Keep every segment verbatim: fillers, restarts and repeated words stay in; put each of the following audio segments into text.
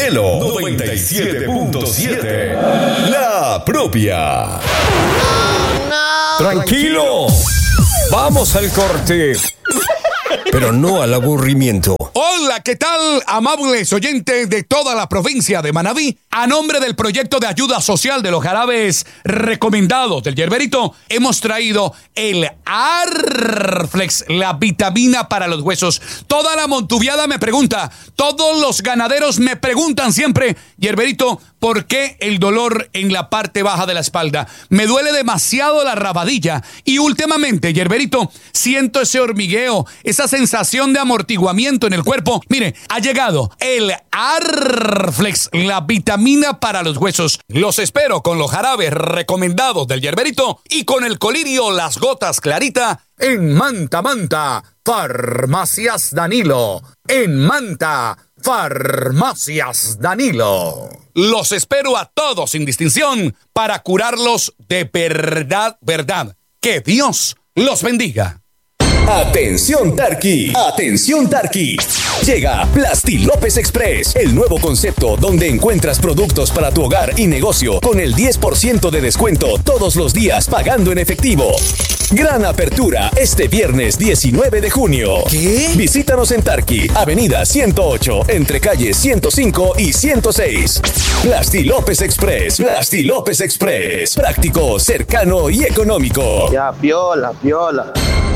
Cielo noventa y siete punto siete. La propia. Oh, no. Tranquilo. Vamos al corte. Pero no al aburrimiento. Hola, ¿qué tal, amables oyentes de toda la provincia de Manabí? A nombre del proyecto de ayuda social de los jarabes recomendados del Yerberito, hemos traído el Arflex, la vitamina para los huesos. Toda la montuviada me pregunta, todos los ganaderos me preguntan siempre, Yerberito, ¿por qué el dolor en la parte baja de la espalda? Me duele demasiado la rabadilla y últimamente, Yerberito, siento ese hormigueo, esa sensación de amortiguamiento en el cuerpo. Mire, ha llegado el Arflex, la vitamina para los huesos. Los espero con los jarabes recomendados del Yerberito y con el colirio Las Gotas Clarita en Manta Manta, Farmacias Danilo. En Manta, Farmacias Danilo. Los espero a todos sin distinción para curarlos de verdad, verdad. Que Dios los bendiga. Atención Tarqui, atención Tarqui. Llega Plasti López Express, el nuevo concepto donde encuentras productos para tu hogar y negocio con el diez por ciento de descuento todos los días pagando en efectivo. Gran apertura este viernes diecinueve de junio. ¿Qué? Visítanos en Tarqui, avenida ciento ocho, entre calles ciento cinco y ciento seis. Plasti López Express, Plasti López Express. Práctico, cercano y económico. Ya, piola, piola.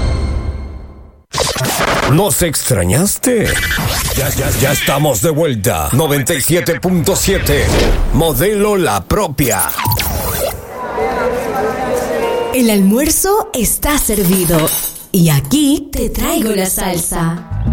¿Nos extrañaste? Ya, ya, ya estamos de vuelta. noventa y siete punto siete. Modelo La Propia. El almuerzo está servido. Y aquí te traigo la salsa.